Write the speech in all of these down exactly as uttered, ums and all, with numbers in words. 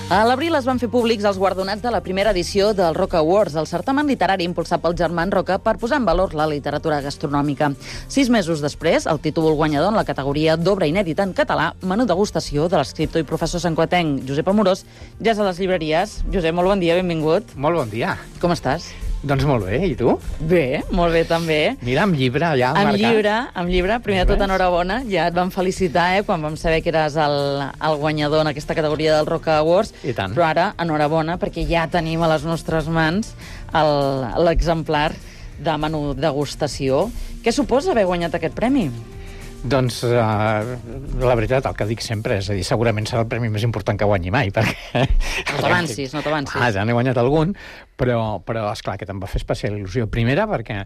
A l'abril es van fer públics els guardonats de la primera edició del Roca Awards, el certamen literari impulsat pels germans Roca per posar en valor la literatura gastronòmica. Sis mesos després, el títol guanyador en la categoria d'obra inèdita en català, menú degustació de l'escriptor i professor santcugatenc Josep Amorós, ja és a les llibreries. Josep, molt bon dia, benvingut. Molt bon dia. Com estàs? Doncs molt bé, i tu? Bé, molt bé també. Mira, amb llibre allà amb marcat. llibre, amb llibre, primer de tot enhorabona, ja et vam felicitar eh, quan vam saber que eres el, el guanyador en aquesta categoria del Roca Awards, I tant. Però ara enhorabona perquè ja tenim a les nostres mans el- l'exemplar de menú degustació. Què suposa haver guanyat aquest premi? Doncs uh, la veritat, el que dic sempre, és a dir, segurament serà el premi més important que guanyi mai, perquè... No t'avancis, no t'avancis. Ah, ja n'he guanyat algun, però, però esclar, que em va fer especial il·lusió. Primera, perquè...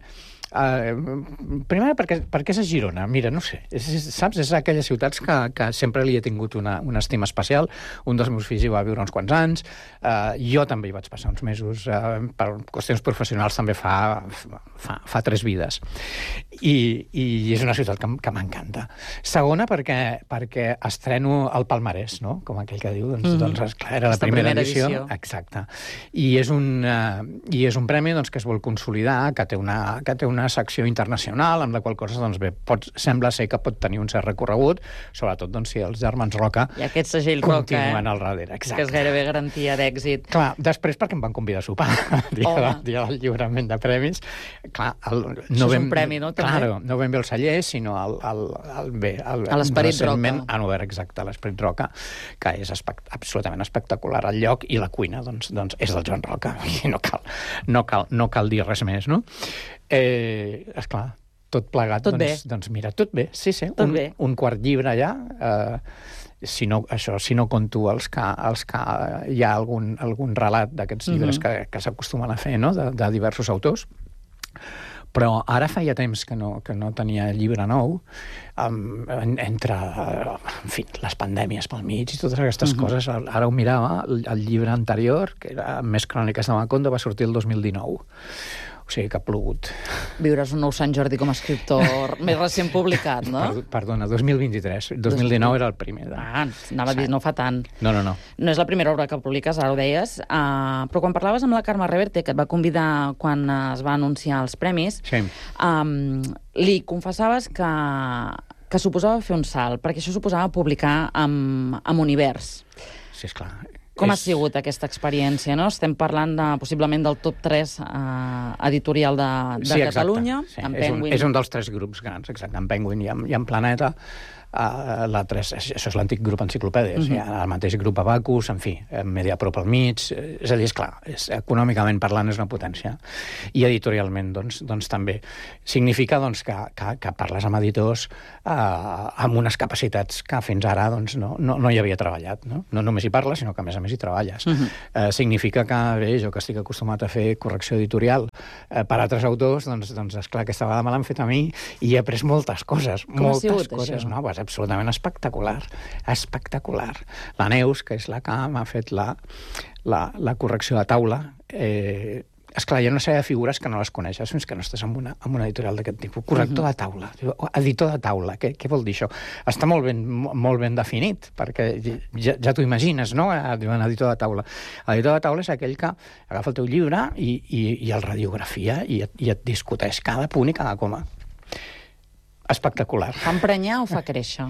Uh, primera, perquè, perquè és a Girona. Mira, no sé, és, és, saps? És aquelles ciutats que, que sempre li he tingut una, una estima especial. Un dels meus fills hi va viure uns quants anys. Uh, jo també hi vaig passar uns mesos. Uh, per qüestions professionals també fa, fa, fa tres vides. I, i és una ciutat que, que m'encanta. Segona, perquè, perquè estreno el palmarès, no? Com aquell que diu. Doncs, mm-hmm. doncs esclar, era la primera, primera edició. edició. Exacte. I és un, uh, i és un premi doncs, que es vol consolidar, que té una, que té una una secció internacional, amb la qual cosa, doncs bé, pot, sembla ser que pot tenir un cert recorregut, sobretot doncs, si els germans Roca I aquest segell Roca, continuen eh? al darrere. Exacte. Que és gairebé garantia d'èxit. Clar, després perquè em van convidar a sopar el dia, de, dia del lliurament de premis. Clar, el, no Això és vam, un premi, no? També? Claro, no vam bé el celler, sinó el, el, el, bé, el, a l'Esperit recentment Roca. han obert exacte l'Esperit Roca, que és espect absolutament espectacular el lloc, i la cuina doncs, doncs és del Joan Roca. I no cal, no cal, no cal dir res més, no? Eh, esclar, tot plegat, tot doncs, doncs mira, tot bé, sí, sí, tot un, bé. un quart llibre allà, eh, si no, això, si no conto els que, els que hi ha algun, algun relat d'aquests llibres mm-hmm. que, que s'acostumen a fer, no?, de, de diversos autors. Però ara feia temps que no, que no tenia llibre nou, um, entre, en fi, les pandèmies pel mig i totes aquestes uh-huh. coses. Ara ho mirava, el, el llibre anterior, que era Més cròniques de Macondo, va sortir el dos mil dinou. O sigui que ha plogut. Viuràs un nou Sant Jordi com a escriptor més recent publicat, no? Perdó, perdona, dos mil vint-i-tres. dos mil dinou era el primer. De... Ah, anava a dir, no fa tant. No, no, no. No és la primera obra que publiques, ara ho deies, uh, però quan parlaves amb la Carme Reverte, que et va convidar quan es va anunciar els premis, sí. um, li confessaves que, que suposava fer un salt, perquè això suposava publicar amb, amb Univers. Sí, esclar. Com és... ha sigut aquesta experiència, no? Estem parlant de, possiblement del top tres eh, editorial de, de sí, Catalunya. Sí, en és, un, Penguin. és un dels tres grups grans, exacte, en Penguin i en, i en Planeta. Uh, la tres, això és l'antic grup Enciclopèdies, uh-huh. hi ha el mateix grup Abacus, en fi, Mediaprop al mig, és a dir, esclar, és, econòmicament parlant és una potència, i editorialment doncs, doncs també. Significa doncs, que, que, que parles amb editors uh, amb unes capacitats que fins ara doncs, no, no, no hi havia treballat, no? No només hi parles, sinó que a més a més hi treballes. Uh-huh. Uh, significa que, bé, jo que estic acostumat a fer correcció editorial uh, per altres autors, doncs, doncs esclar, aquesta vegada me l'han fet a mi i he après moltes coses, Com moltes ha sigut, coses això? noves, absolutament espectacular, espectacular. La Neus, que és la que m'ha fet la, la, la correcció de taula, eh, esclar, hi ha una sèrie de figures que no les coneixes fins que no estàs en una, en una editorial d'aquest tipus. Corrector de taula, editor de taula, què, què vol dir això? Està molt ben, molt ben definit, perquè ja, ja t'ho imagines, no?, diuen editor de taula. Editor de taula és aquell que agafa el teu llibre i, i, i el radiografia i et, i et discuteix cada punt i cada coma. Espectacular. Fa emprenyar o fa créixer?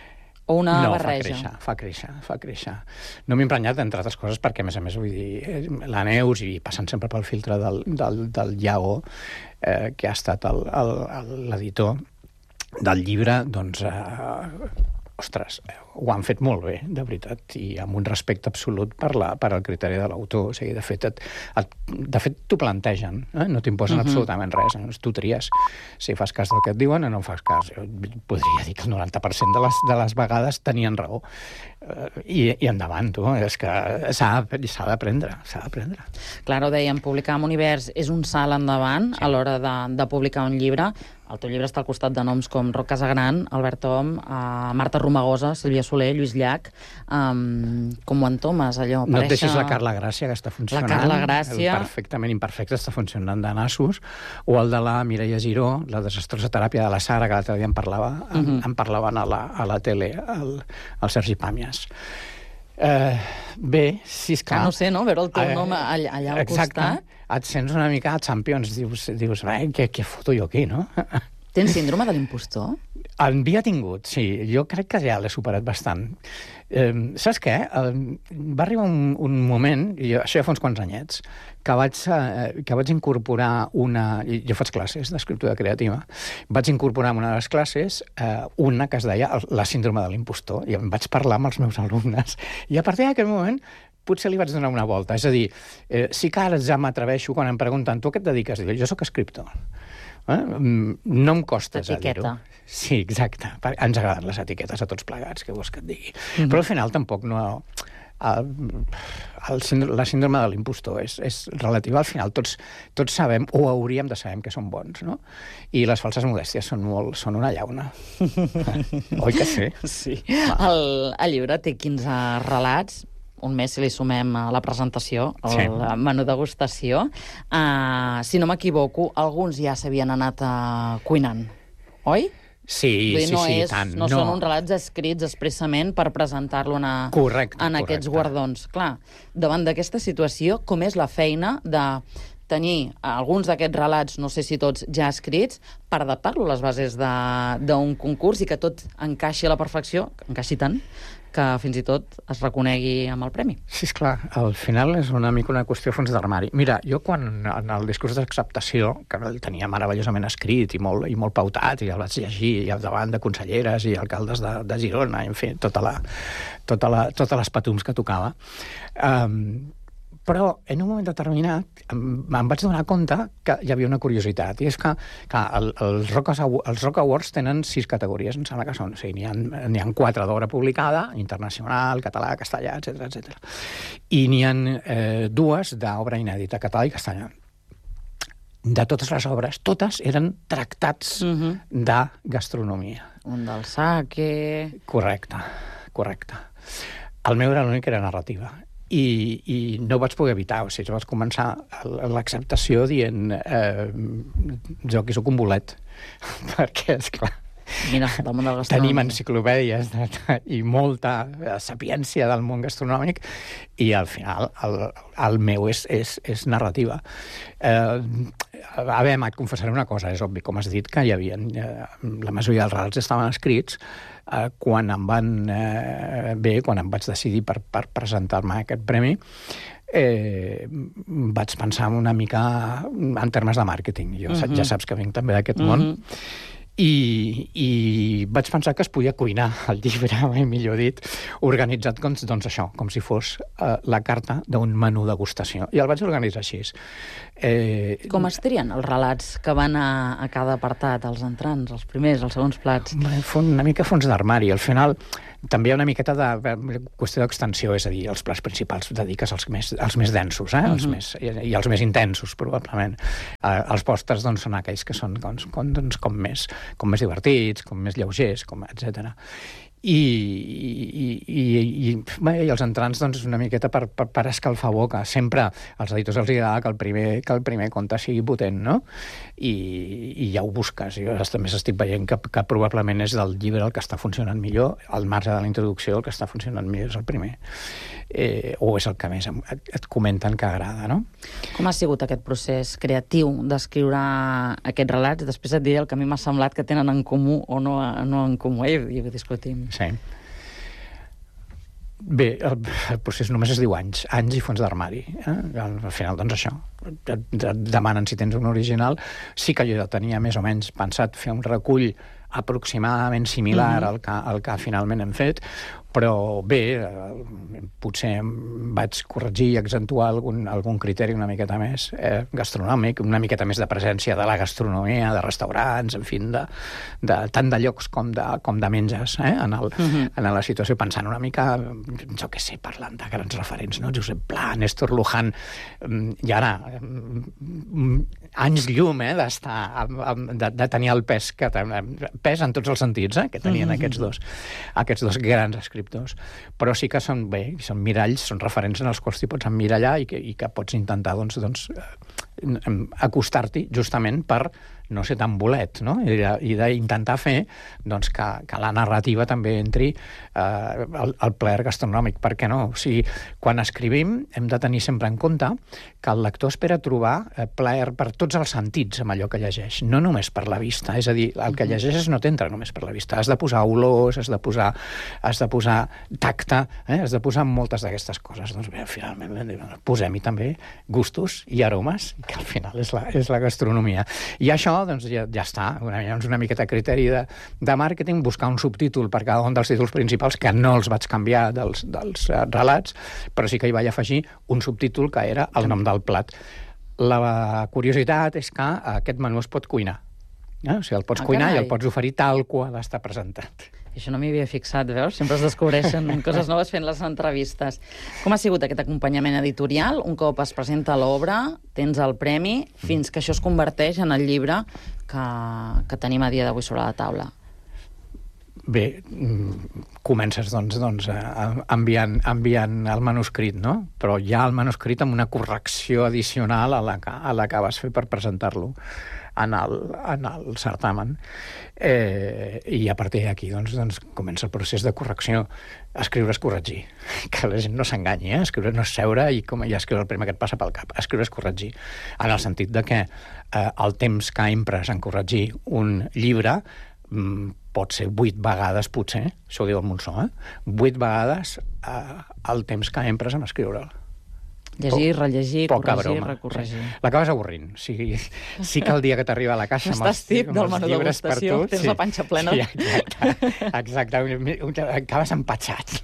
O una no, barreja? No, fa créixer, fa créixer, fa créixer. No m'he emprenyat, entre altres coses, perquè, a més a més, vull dir, la Neus, i passant sempre pel filtre del, del, del Iago, eh, que ha estat l'editor del llibre, doncs, eh, ostres, ho han fet molt bé, de veritat, i amb un respecte absolut per, la, per al criteri de l'autor. O sigui, de fet, et, et, de fet t'ho plantegen, eh? No t'imposen uh-huh. absolutament res. Tu tries si fas cas del que et diuen o no fas cas. Jo podria dir que el noranta per cent de les, de les vegades tenien raó. Uh, i, I endavant, tu. És que s'ha d'aprendre, s'ha d'aprendre. Clar, ho dèiem, publicar amb Univers és un salt endavant sí. a l'hora de, de publicar un llibre. El teu llibre està al costat de noms com Roc Casagran, Albert Om, uh, Marta Romagosa, Sílvia Soler, Lluís Llach, um, com ho entomes, allò? No et deixis la Carla Gràcia, que està funcionant. La Carla Gràcia. El perfectament imperfecte està funcionant de nassos. O el de la Mireia Giró, la desastrosa teràpia de la Sara, que l'altre dia en, parlava, en, uh-huh. en parlaven a la, a la tele, el, el Sergi Pàmies. Uh, bé, sí, esclar. Ah, no sé, no? Veure el teu uh, nom allà, allà al exacte. costat. Et sents una mica a Champions, dius, dius què, què foto jo aquí, no? Tens síndrome de l'impostor? En havia tingut, sí. Jo crec que ja l'he superat bastant. Eh, saps què? Eh, va arribar un, un moment, i jo, això ja fa uns quants anyets, que vaig, eh, que vaig incorporar una... Jo faig classes d'escriptura creativa. Vaig incorporar en una de les classes eh, una que es deia la síndrome de l'impostor, i em vaig parlar amb els meus alumnes. I a partir d'aquell moment potser li vaig donar una volta. És a dir, eh, sí que ara ja m'atreveixo quan em pregunten tu a què et dediques? Dic, jo soc escriptor. Eh? No em costa ja dir-ho. Sí, exacte. Ens agraden les etiquetes a tots plegats, què vols que et digui. Mm-hmm. Però al final tampoc no... El, el síndrome, la síndrome de l'impostor és, és relativa. Al final tots, tots sabem, o hauríem de saber que som bons, no? I les falses modèsties són, molt, són una llauna. Oi que sí? Sí. El, el llibre té quinze relats, un mes si li sumem a la presentació, el sí. menú degustació. Uh, si no m'equivoco, alguns ja s'havien anat uh, cuinant, oi? Sí, dir, sí, no sí, és, tant. No, no són uns relats escrits expressament per presentar-lo en, a, correcte, en aquests correcte. guardons. Clar, davant d'aquesta situació, com és la feina de tenir alguns d'aquests relats, no sé si tots ja escrits, per adaptar-lo a les bases d'un concurs i que tot encaixi a la perfecció, encaixi tant, que fins i tot es reconegui amb el premi. Sí, esclar, al final és una mica una qüestió fons d'armari. Mira, jo quan en el discurs d'acceptació, que el tenia meravellosament escrit i molt, i molt pautat, i el vaig llegir i al davant de conselleres i alcaldes de, de Girona, en fi, tota la, tota la, totes les patums que tocava, um, però en un moment determinat em, em vaig donar compte que hi havia una curiositat, i és que, que el, els, Rock, els Rock Awards tenen sis categories, em sembla que són, o sigui, n'hi ha, n'hi ha quatre d'obra publicada, internacional, català, castellà, etcètera, etcètera. I n'hi ha eh, dues d'obra inèdita, català i castellà. De totes les obres, totes eren tractats uh-huh. de gastronomia. Un del sake... Correcte, correcte. El meu era l'únic que era narrativa. I, i no ho vaig poder evitar, o sigui, vaig començar l'acceptació dient eh, jo aquí sóc un bolet, perquè, esclar, Mira, del món del tenim enciclopèdies de, de, i molta sapiència del món gastronòmic, i al final el, el meu és, és, és narrativa. Eh, a veure, et confessaré una cosa, és obvi, com has dit, que hi havia, eh, la majoria dels relats estaven escrits. Eh, quan em van eh, bé, quan em vaig decidir per, per presentar-me a aquest premi, eh, vaig pensar una mica en termes de màrqueting. Jo uh-huh. ja saps que vinc també d'aquest uh-huh. món. I, i vaig pensar que es podia cuinar el llibre, mai millor dit, organitzat com, doncs això, com si fos eh, la carta d'un menú degustació. I el vaig organitzar així. Eh, com es trien els relats que van a, a cada apartat, els entrants, els primers, els segons plats? Una mica fons d'armari. Al final també hi ha una miqueta de qüestió d'extensió, és a dir, els plats principals dediques als més, als més densos, eh? els uh-huh. més, i als més intensos, probablement. Eh, els postres doncs, són aquells que són doncs, com, doncs, com, més, com més divertits, com més lleugers, com, etcètera. I, i, i, i, bé, i els entrants doncs, una miqueta per, per, per escalfar boca. Sempre als editors els agrada que el primer, que el primer conte sigui potent, no? I, i ja ho busques. Jo també estic veient que, que probablement és del llibre el que està funcionant millor, al marge de la introducció el que està funcionant millor és el primer. Eh, o és el que més et, et comenten que agrada, no? Com ha sigut aquest procés creatiu d'escriure aquests relats? Després et diré el que a mi m'ha semblat que tenen en comú o no, no en comú, eh? I ho discutim. Sí. Bé, el, el procés només es diu anys, anys i fons d'armari. Eh? Al, al final, doncs això, et, et demanen si tens un original. Sí que jo ja tenia més o menys pensat fer un recull aproximadament similar mm-hmm. al, que, al que finalment hem fet, però bé, eh, potser vaig corregir i accentuar algun, algun criteri una miqueta més eh, gastronòmic, una miqueta més de presència de la gastronomia, de restaurants, en fi, de, de, tant de llocs com de, com de menges, eh, en, el, mm-hmm. en la situació, pensant una mica, jo què sé, parlant de grans referents, no? Josep Pla, Néstor Luján, i ara, anys llum, eh, d'estar, de, de tenir el pes, que, pes en tots els sentits, eh, que tenien mm-hmm. aquests dos, aquests dos grans escriptors. Però sí que són, bé, són miralls, són referents en els quals t'hi pots emmirallar i que, i que pots intentar, doncs, doncs acostar-t'hi justament per no ser tan bolet, no? I, i d'intentar fer doncs, que, que la narrativa també entri eh, al, al plaer gastronòmic. Per què no? O sigui, quan escrivim hem de tenir sempre en compte que el lector espera trobar eh, plaer per tots els sentits amb allò que llegeix, no només per la vista. És a dir, el que llegeixes no t'entra només per la vista. Has de posar olors, has de posar, has de posar tacte, eh? has de posar moltes d'aquestes coses. Doncs bé, finalment posem-hi també gustos i aromes, que al final és la, és la gastronomia. I això, doncs, ja, ja està. Una, una miqueta criteri de, de màrqueting, buscar un subtítol per cada un dels títols principals, que no els vaig canviar dels, dels uh, relats, però sí que hi vaig afegir un subtítol que era el nom del plat. La curiositat és que aquest menú es pot cuinar. Eh? O sigui, el pots ah, cuinar carai. I el pots oferir tal qual està presentat. Això no m'hi havia fixat, veus? Sempre es descobreixen coses noves fent les entrevistes. Com ha sigut aquest acompanyament editorial? Un cop es presenta l'obra, tens el premi, fins que això es converteix en el llibre que, que tenim a dia d'avui sobre la taula. Bé, comences doncs, doncs, enviant, enviant el manuscrit, no? Però hi ha el manuscrit amb una correcció addicional a la que, a la que vas fer per presentar-lo en el, en el certamen. Eh, I a partir d'aquí doncs, doncs, comença el procés de correcció. Escriure és corregir. Que la gent no s'enganyi, eh? Escriure no és seure i, com ja escriure el primer que et passa pel cap. Escriure és corregir. En el sentit de que eh, el temps que empres en corregir un llibre mm, pot ser vuit vegades, potser, això ho diu el Monsó, eh? Vuit vegades eh, el temps que empres en escriure'l. Llegir, rellegir, corregir, recorregir. Sí. L'acabes avorrint. O sigui, sí que el dia que t'arriba a la caixa... Estàs tip del menú degustació, tens sí. la panxa plena. Sí, exacte. exacte. Acabes empatxat.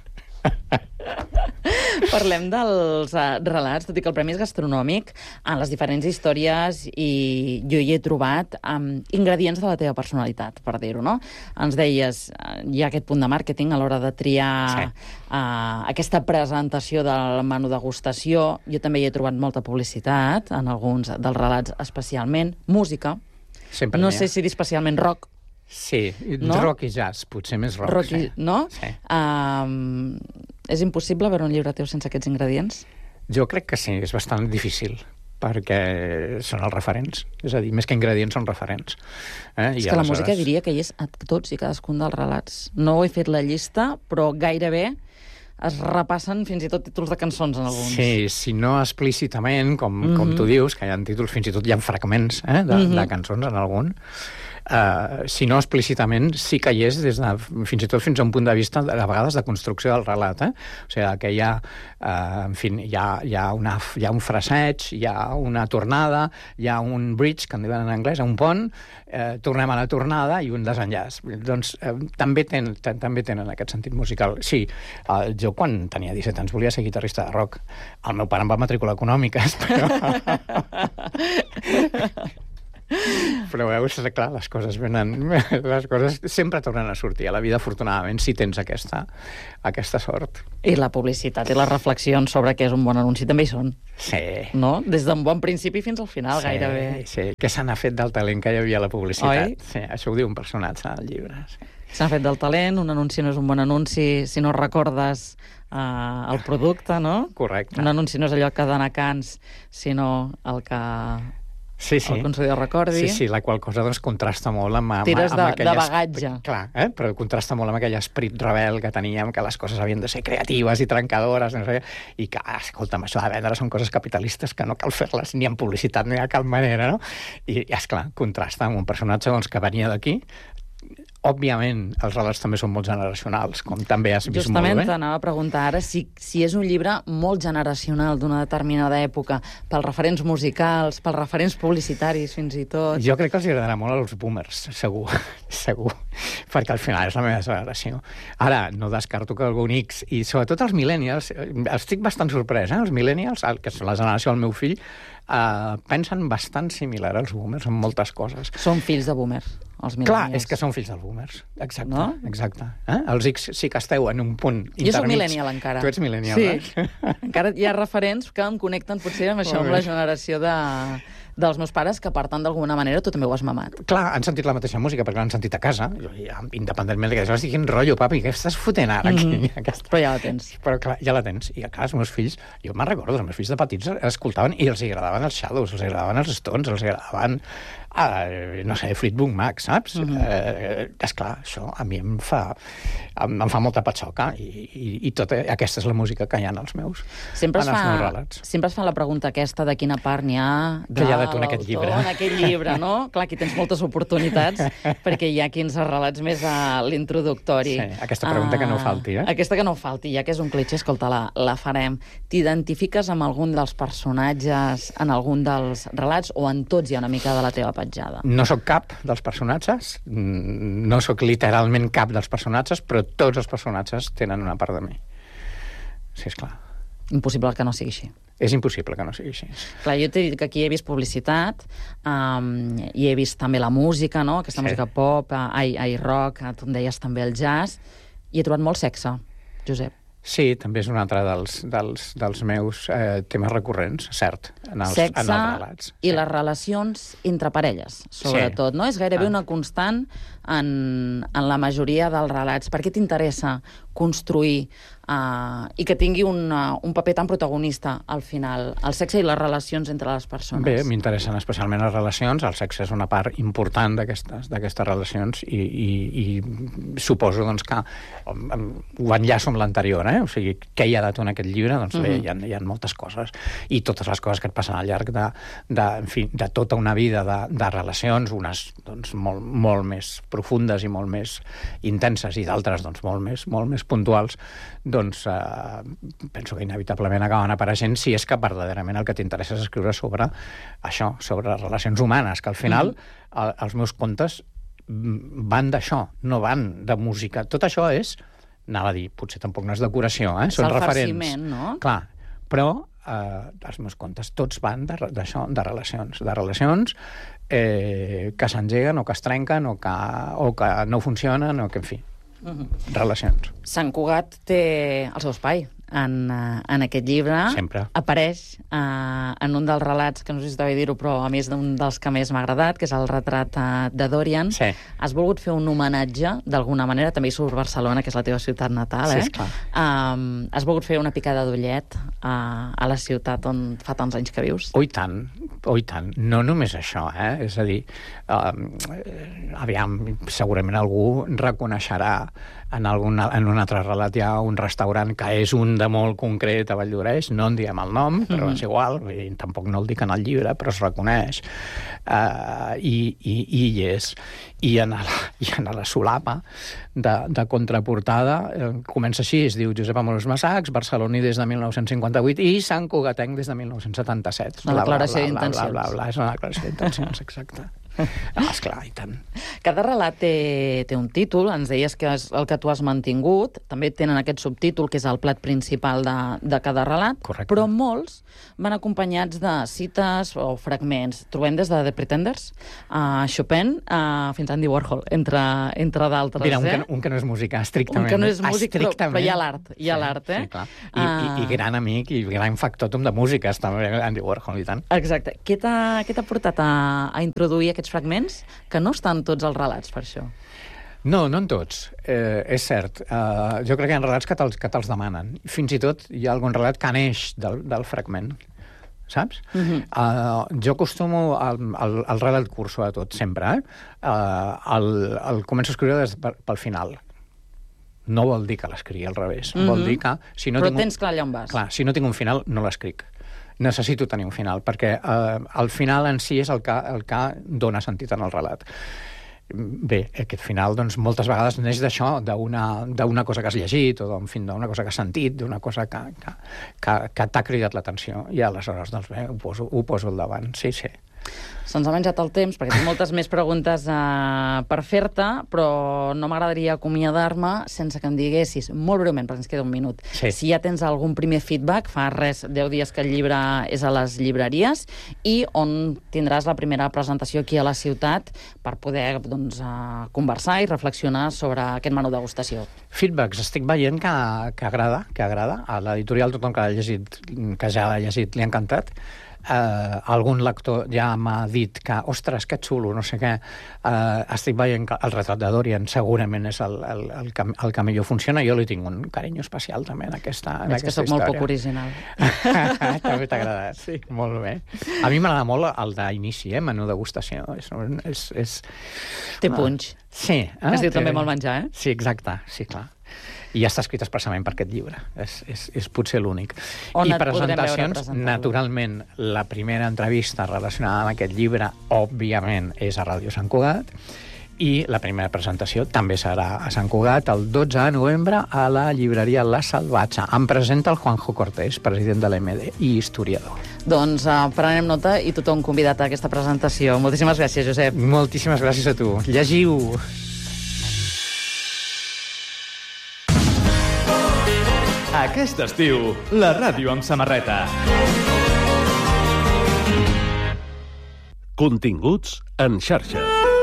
Parlem dels uh, relats, tot i que el premi és gastronòmic, en les diferents històries, i jo hi he trobat um, ingredients de la teva personalitat, per dir-ho, no? Ens deies, uh, hi ha aquest punt de màrqueting a l'hora de triar sí. uh, aquesta presentació del menú degustació. Jo també hi he trobat molta publicitat, en alguns dels relats especialment. Música. Sempre no sé si dir especialment rock. Sí, no? Rock i jazz, potser més rock. Rock i, sí. No? Sí. Um, és impossible veure un llibre teu sense aquests ingredients? Jo crec que sí, és bastant difícil, perquè són els referents. És a dir, més que ingredients són referents. Eh? És I que la música hores... diria que hi és a tots i cadascun dels relats. No he fet la llista, però gairebé es repassen fins i tot títols de cançons en alguns. Sí, si no explícitament, com, mm-hmm. com tu dius, que hi ha títols, fins i tot hi ha fragments eh, de, mm-hmm. de cançons en algun. Uh, si no explícitament, sí que hi és des de, fins i tot fins a un punt de vista de, de vegades de construcció del relat, eh? O sigui, que hi ha, uh, en fi, hi ha, hi, ha una, hi ha un fraseig, hi ha una tornada, hi ha un bridge, que en diuen en anglès, un pont, eh, tornem a la tornada i un desenllaç. Doncs eh, també, ten, ten, també tenen aquest sentit musical. Sí, uh, jo quan tenia disset anys volia ser guitarrista de rock. El meu pare em va matricular econòmiques, però... Però veus, clar, les coses venen, les coses sempre tornen a sortir a la vida, afortunadament, si tens aquesta, aquesta sort. I la publicitat i les reflexions sobre què és un bon anunci també hi són. Sí. No? Des d'un bon principi fins al final, sí, gairebé. Sí, què se n'ha fet del talent que hi havia a la publicitat? Oi? Sí, això ho diu un personatge al llibre. Sí. S'ha fet del talent, un anunci no és un bon anunci si no recordes uh, el producte, no? Correcte. Un anunci no és allò que dona cants, sinó el que... Sí, sí. El consumidor recordi. Sí, sí, la qual cosa doncs, contrasta molt amb... amb Tires de, amb aquell de bagatge. Esp... Clar, eh? Però contrasta molt amb aquell esperit rebel que teníem, que les coses havien de ser creatives i trencadores, no sé, i que, escolta'm, això de vendre són coses capitalistes que no cal fer-les ni en publicitat ni de cap manera, no? I, esclar, contrasta amb un personatge doncs, que venia d'aquí. Òbviament, els relats també són molt generacionals, com també has vist Justament molt bé. Justament t'anava a preguntar ara si, si és un llibre molt generacional d'una determinada època, pels referents musicals, pels referents publicitaris, fins i tot. Jo crec que els agradarà molt als boomers, segur, segur, perquè al final és la meva generació. Ara, no descarto que algun X, i sobretot els millennials, estic bastant sorprès, eh? Els millennials, que és la generació del meu fill, Uh, pensen bastant similar als boomers en moltes coses. Són fills de boomers, els millennials. Clar, és que són fills dels boomers. Exacte, no? exacte. Eh? Els X sí que esteu en un punt intermig. Jo soc millennial encara. Tu ets millennial, sí. eh? Encara hi ha referents que em connecten potser amb això, amb la generació de... dels meus pares, que per tant d'alguna manera tu també ho has mamat. Clar, han sentit la mateixa música perquè l'han sentit a casa, independentment de que això, quin rotllo, papi, què estàs fotent ara aquí? Mm-hmm. Aquesta... Però ja la tens. Però clar, ja la tens. I clar, els meus fills, jo me'n recordo, els meus fills de petits escoltaven i els agradaven els Shadows, els agradaven els Stones, els agradaven Uh, no sé, Fleetwood Mac, saps? Uh-huh. Uh, esclar, això a mi em fa, em, em fa molta patxoca i, i, i tota aquesta és la música que hi ha en els meus, sempre en es els fa, meus relats. Sempre es fa la pregunta aquesta de quina part n'hi ha de que hi ha de tu en aquest llibre. En aquest llibre, no? Clar, aquí tens moltes oportunitats perquè hi ha quinze relats més a l'introductori. Sí, aquesta pregunta uh, que no falti, eh? Aquesta que no falti, ja que és un clitxer, escolta, la, la farem. T'identifiques amb algun dels personatges en algun dels relats o en tots hi ha una mica de la teva petjada? No sóc cap dels personatges, no sóc literalment cap dels personatges, però tots els personatges tenen una part de mi. Sí, esclar. Impossible que no sigui així. És impossible que no sigui així. Clar, jo t'he dit que aquí he vist publicitat um, i he vist també la música, no? Aquesta sí. música pop, ai, ai, rock, tu em deies també el jazz, i he trobat molt sexe, Josep. Sí, també és un altre dels, dels, dels meus eh, temes recurrents, cert, en els, sexe en els relats. I sí. les relacions entre parelles, sobretot, sí. no? És gairebé ah. una constant en, en la majoria dels relats. Per què t'interessa construir uh, i que tingui un, uh, un paper tan protagonista al final, el sexe i les relacions entre les persones? Bé, m'interessen especialment les relacions, el sexe és una part important d'aquestes d'aquestes relacions i, i, i suposo doncs, que um, ho enllaço amb l'anterior, eh? O sigui, què hi ha de tu en aquest llibre? Doncs bé, uh-huh. hi, ha, hi ha moltes coses i totes les coses que et passen al llarg de, de, en fi, de tota una vida de, de relacions, unes doncs, molt, molt més profundes i molt més intenses i d'altres doncs, molt, més, molt més puntuals, doncs eh, penso que inevitablement acaben apareixent si és que verdaderament el que t'interessa és escriure sobre això, sobre les relacions humanes, que al final mm. el, els meus contes van d'això, no van de música. Tot això és, anava a dir, potser tampoc no és decoració, eh? Són referents. No? Clar, però eh, els meus contes tots van d'això, de, de relacions, de relacions eh, que s'engeguen o que es trenquen o que, o que no funcionen o que, en fi, uh-huh. relacions. Sant Cugat té el seu espai en, en aquest llibre. Sempre. Apareix uh, en un dels relats, que no sé si t'ha de dir-ho, però a més d'un dels que més m'ha agradat, que és el retrat uh, de Dorian. Sí. Has volgut fer un homenatge, d'alguna manera, també hi surt Barcelona, que és la teva ciutat natal, sí, eh? Esclar. Um, has volgut fer una picada d'ullet uh, a la ciutat on fa tants anys que vius? Oh, i tant, oh, i tant. No només això, eh? És a dir, um, aviam, segurament algú reconeixerà en, algun, en un altre relat hi ha un restaurant que és un de molt concret a Valldoreix, no en diem el nom, però mm-hmm. és igual, i tampoc no el dic en el llibre, però es reconeix, uh, i, i, i hi és. I en la, i en la solapa de, de contraportada eh, comença així, es diu Josep Amorós Massacs, barceloní des de mil nou-cents cinquanta-vuit i Sant Cugatenc des de mil nou-cents setanta-set. Una declaració d'intencions. Bla, bla, bla, bla, és una declaració d'intencions, exacte. Ah, esclar, i tant. Cada relat té, té un títol, ens deies que és el que tu has mantingut, també tenen aquest subtítol, que és el plat principal de, de cada relat, correcte. Però molts van acompanyats de cites o fragments. Trobem des de The Pretenders, a Chopin, a, fins a Andy Warhol, entre, entre d'altres. Mira, un, eh? que, un que no és música, estrictament. Un que no és música, però, però hi ha l'art, hi ha sí, l'art, eh? Sí, clar. I, uh... i, I gran amic, i gran factòtum de músiques, també, Andy Warhol, i tant. Exacte. Què t'ha portat a, a introduir aquests fragments que no estan tots els relats, per això? No, no en tots. Eh, és cert. Eh, jo crec que hi ha relats que te'ls que te'ls demanen. Fins i tot hi ha algun relat que neix del, del fragment. Saps? Uh-huh. Uh, jo acostumo al, al, al relat curt, sobretot, sempre. Eh? Uh, el, el començo a escriure des, per, pel final. No vol dir que l'escrigui al revés. Uh-huh. Vol dir que... Si no Però tinc tens clar allà on vas. Clar, si no tinc un final, no l'escric. Necessito tenir un final, perquè eh, el final en si és el que, el que dona sentit en el relat. Bé, aquest final, doncs, moltes vegades neix d'això, d'una cosa que has llegit, o en fi, d'una cosa que has sentit, d'una cosa que, que, que, que t'ha cridat l'atenció, i aleshores, doncs bé, ho poso, ho poso al davant, sí, sí. Se'ns ha menjat el temps, perquè tinc moltes més preguntes uh, per fer-te, però no m'agradaria acomiadar-me sense que em diguessis, molt breument, perquè ens queda un minut, sí. si ja tens algun primer feedback, fa res, deu dies que el llibre és a les llibreries, i on tindràs la primera presentació aquí a la ciutat per poder doncs, uh, conversar i reflexionar sobre aquest menú degustació. Feedbacks, estic veient que, que agrada, que agrada. A l'editorial tothom que, ha llegit, que ja l'ha llegit li ha encantat. Uh, algun lector ja m'ha dit que, ostres, que xulo, no sé què, uh, estic veient que el retrat de Dorian segurament és el, el, el, que, el que millor funciona. Jo li tinc un carinyo especial també en aquesta, en Veig aquesta que soc història. molt poc original. També t'ha agradat, sí, molt bé. A mi m'agrada molt el d'inici, eh? Menú degustació. És, és, és... Té punx. Sí. Eh? Es diu té... també molt menjar, eh? Sí, exacte, sí, clar. I ja està escrit expressament per aquest llibre. És, és, és potser l'únic. On I et presentacions, naturalment, la primera entrevista relacionada amb aquest llibre, òbviament, és a Ràdio Sant Cugat, i la primera presentació també serà a Sant Cugat el dotze de novembre a la llibreria La Salvatge. Em presenta el Juanjo Cortés, president de l'E M D i historiador. Doncs uh, prenem nota i tothom convidat a aquesta presentació. Moltíssimes gràcies, Josep. Moltíssimes gràcies a tu. Llegiu! Aquest estiu, la ràdio amb samarreta. Continguts en xarxa.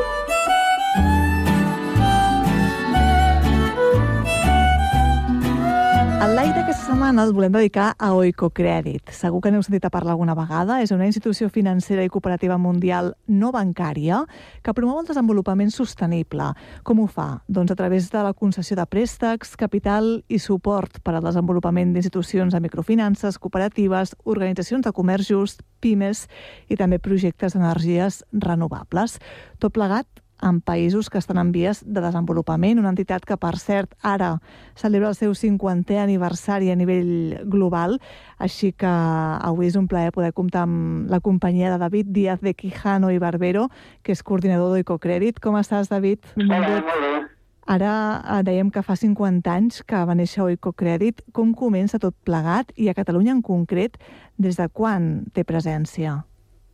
El live d'aquesta setmana el volem dedicar a Oikocredit. Segur que n'heu sentit a parlar alguna vegada. És una institució financera i cooperativa mundial no bancària que promou el desenvolupament sostenible. Com ho fa? Doncs a través de la concessió de préstecs, capital i suport per al desenvolupament d'institucions de microfinances, cooperatives, organitzacions de comerç just, pimes i també projectes d'energies renovables. Tot plegat en països que estan en vies de desenvolupament, una entitat que, per cert, ara celebra el seu cinquantè aniversari a nivell global, així que avui és un plaer poder comptar amb la companyia de David Díaz de Quijano i Barbero, que és coordinador d'Oikocredit. Com estàs, David? Hola, molt bé. Ara dèiem que fa cinquanta anys que va néixer Oikocredit. Com comença tot plegat i a Catalunya en concret, des de quan té presència?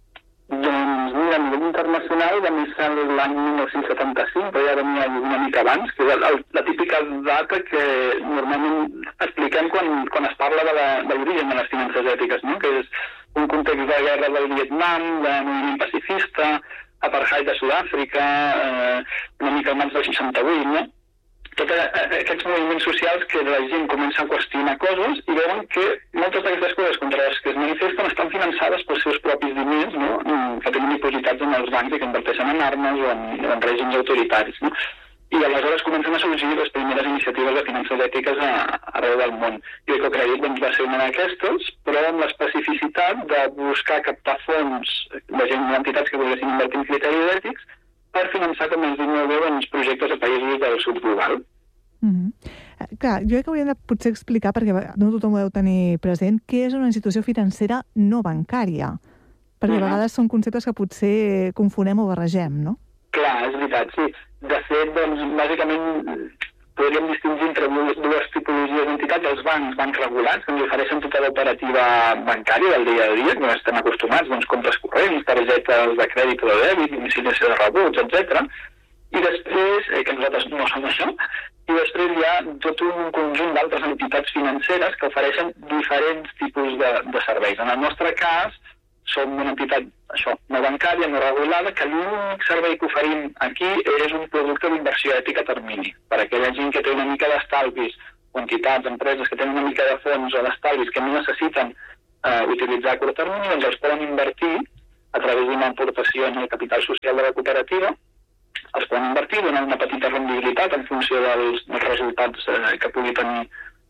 Doncs mira, a nivell internacional va néixer l'any mil nou-cents setanta-cinc, però ja venia una mica abans, que és el, la típica data que normalment expliquem quan, quan es parla de l'origen de, de les finances ètiques, no? Que és un context de guerra del Vietnam, de moviment pacifista, apartheid de Sud-àfrica, eh, una mica al maig del seixanta-vuit, no? Tots aquests moviments socials que la gent comença a qüestionar coses i veuen que moltes d'aquestes coses contra les que es manifesten estan finançades pels seus propis diners, no? Que tenen dipositats en els bancs i que inverteixen en armes o en, en règims autoritaris, no? I aleshores comencen a sorgir les primeres iniciatives de finances ètiques a, arreu del món. I Oikocredit doncs, va ser una d'aquestes, però amb l'especificitat de buscar captar fons de gent, d'entitats que volguessin invertir en criteris ètics per finançar, com es diu molt bé, doncs, projectes a països del sud global. Mm-hmm. Clar, jo crec que hauríem de potser explicar, perquè no tothom ho deu tenir present, què és una institució financera no bancària. Perquè mm-hmm. a vegades són conceptes que potser confonem o barregem, no? Clar, és veritat, sí. De fet, doncs, bàsicament podríem distingir entre dues tipologies d'entitats, els bancs, bancs regulats, que ens ofereixen tota l'operativa bancària del dia a dia, que estem acostumats, doncs, comptes corrents, targetes de crèdit o de dèbit, domiciliació de rebuts, etcètera. I després, eh, que nosaltres no som això, i després hi ha tot un conjunt d'altres entitats financeres que ofereixen diferents tipus de, de serveis. En el nostre cas, som una entitat, això, no bancària, no regulada, que l'únic servei que oferim aquí és un producte d'inversió ètica a termini. Per aquella gent que té una mica d'estalvis, o entitats, empreses que tenen una mica de fons o d'estalvis que no necessiten eh, utilitzar a curt termini, doncs els poden invertir a través d'una aportació en el capital social de la cooperativa, els poden invertir, donar una petita rendibilitat en funció dels, dels resultats eh, que pugui tenir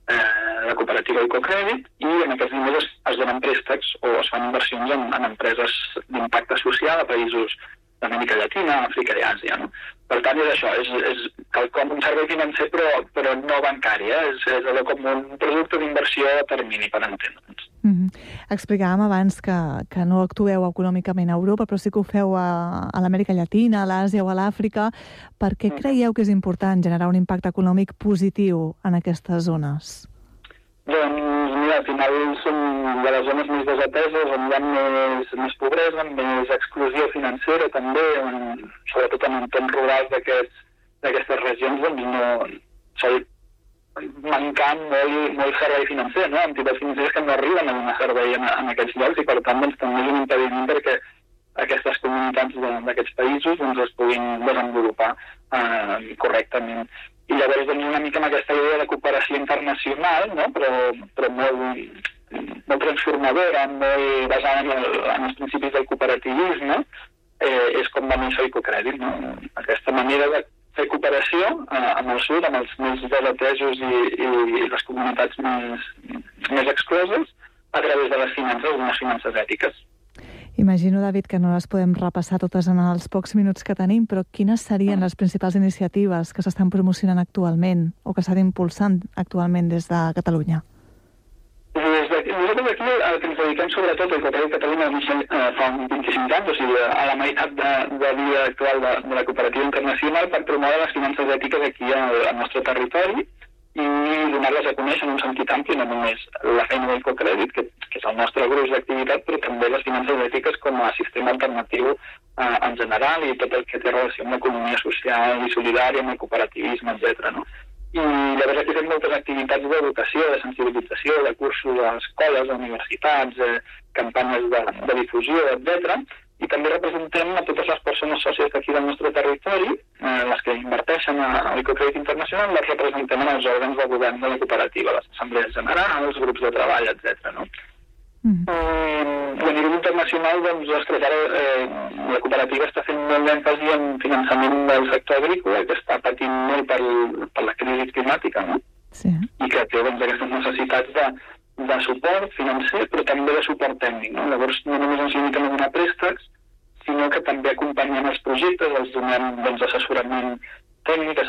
eh, la cooperativa Oikocredit, i en aquests diners es, es donen préstecs o es fan inversions en, en empreses d'impacte social a països d'Amèrica Llatina, Àfrica i Àsia, no? Per tant, és això, és, és quelcom un servei financer però, però no bancari, eh? és, és allò com un producte d'inversió a termini, per entendre'ns. Mm-hmm. Explicàvem abans que, que no actueu econòmicament a Europa, però sí que ho feu a, a l'Amèrica Llatina, a l'Àsia o a l'Àfrica. Per què creieu que és important generar un impacte econòmic positiu en aquestes zones? Doncs, mira, al final som de les zones més desateses, on hi ha més, més pobresa, més exclusió financera també, on, sobretot en entorns rurals d'aquestes regions, doncs no sol mancar molt, molt servei financer, no? Entitats financeres que no arriben a donar servei en, en aquests llocs i, per tant, doncs, també és un impediment perquè aquestes comunitats d'aquests països doncs, es puguin desenvolupar eh, correctament. I llavors, doncs, una mica amb aquesta idea de cooperació internacional, no? però, però molt, molt transformadora, molt basada en, el, en els principis del cooperativisme, eh, és com va néixer Ecocrèdit, no? Aquesta manera de fer cooperació eh, amb el sud, amb els més desatesos i, i, i les comunitats més, més excloses, a través de les finances, unes finances ètiques. Imagino, David, que no les podem repassar totes en els pocs minuts que tenim, però quines serien les principals iniciatives que s'estan promocionant actualment o que s'han impulsant actualment des de Catalunya? Des de, nosaltres aquí el que ens dediquem sobretot al Ecocrèdit Catalunya eh, fa vint-i-cinc anys, o sigui, a la meitat de, de vida actual de, de la cooperativa internacional, per promoure les finances ètiques aquí al, al nostre territori i donar-les a conèixer en un sentit ampli, no només la feina del Ecocrèdit, que, que és el nostre gruix d'activitat, però també les finances ètiques com a sistema alternatiu eh, en general i tot el que té relació amb l'economia social i solidària, amb el cooperativisme, etcètera. No? I llavors aquí fem moltes activitats d'educació, de sensibilització, de cursos a escoles, a universitats, eh, campanyes de, de difusió, etcètera. I també representem a totes les persones sòcies d'aquí del nostre territori, eh, les que inverteixen a l'Ecocrèdit Internacional, les representem en els òrgans de govern de la cooperativa, les assemblees generals, els grups de treball, etcètera. No? Mm. I a nivell internacional, doncs, ostres, ara eh, la cooperativa està fent molt d'èmfasi en finançament del sector agrícola, que està patint molt per, per la crisi climàtica, no? Sí. I que té doncs, aquestes necessitats de de suport financer, però també de suport tècnic. No? Llavors, no només ens limitem a donar préstecs, sinó que també acompanyem els projectes, els donem doncs, assessorament tècnic,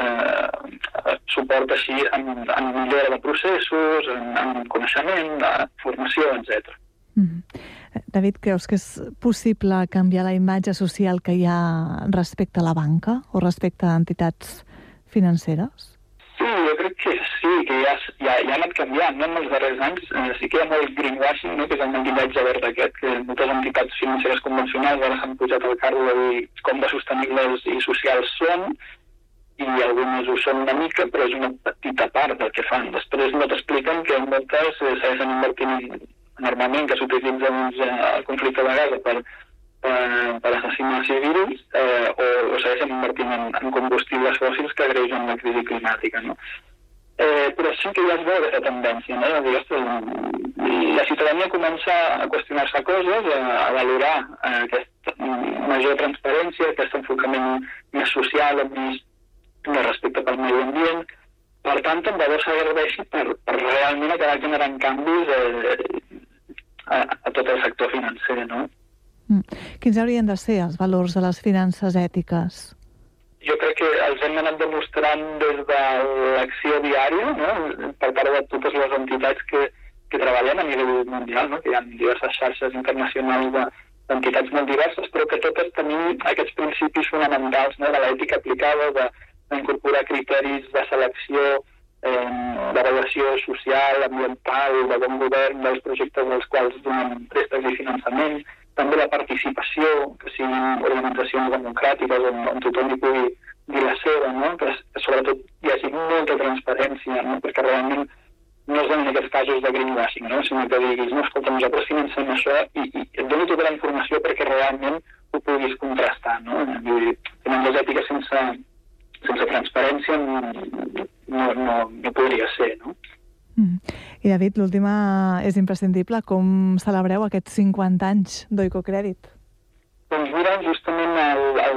eh, suport així en, en millora de processos, en, en coneixement, de formació, etcètera. Mm. David, creus que és possible canviar la imatge social que hi ha respecte a la banca o respecte a entitats financeres? Sí, jo crec que sí, que ja, ja, ja ha anat canviant, no? En els darrers anys eh, sí que hi ha molt greenwashing, no? Que és el maquillatge verd aquest, que moltes entitats financeres convencionals ara s'han pujat al carro de dir com de sostenibles i socials són, i algunes ho són una mica, però és una petita part del que fan. Després no t'expliquen que moltes eh, segueixen invertint en armament que s'utilitza doncs, el conflicte de Gaza per Per, per assassinar civils eh, o, o segueixen invertint en, en combustibles fòssils que agreugen la crisi climàtica. No? Eh, però sí que ja es veu aquesta tendència, no? De dir, ostres, la ciutadania comença a qüestionar-se coses, a, a valorar eh, aquesta major transparència, aquest enfocament més social, més de respecte pel medi ambient. Per tant, també serveixi per, per realment acabar generant canvis eh, a, a tot el sector financer, no? Mm. Quins haurien de ser els valors de les finances ètiques? Jo crec que els hem anat demostrant des de l'acció diària, no? Per part de totes les entitats que, que treballen a nivell mundial, no? Que hi ha diverses xarxes internacionals de, d'entitats molt diverses, però que totes tenim aquests principis fonamentals, no? De l'ètica aplicada, de, d'incorporar criteris de selecció, eh, d'avaluació social, ambiental, de bon govern dels projectes dels quals donem préstecs i finançament, també la participació, que siguin organitzacions democràtiques on, on tothom hi pugui dir la seva, no? Que, que sobretot hi hagi molta transparència, no? Perquè realment no es donen aquests casos de greenwashing, no? Sinó que diguis, no, escolta, nosaltres financem això i, i et dono tota la informació perquè realment ho puguis contrastar, no? Vull dir, finances ètiques sense, sense transparència no, no, no, no podria ser, no? I David, l'última és imprescindible. Com celebreu aquests cinquanta anys d'Ecocrèdit? Doncs mira, justament el, el